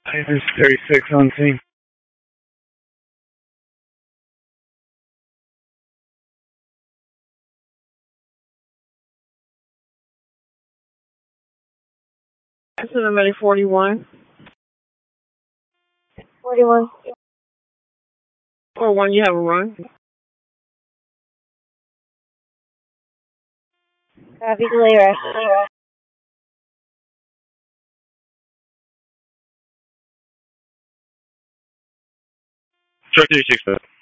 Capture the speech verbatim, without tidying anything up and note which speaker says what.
Speaker 1: There's thirty-six on scene. This is somebody forty-one. forty-one. Or one, you have a run. Copy, clear. Truck thirty-six.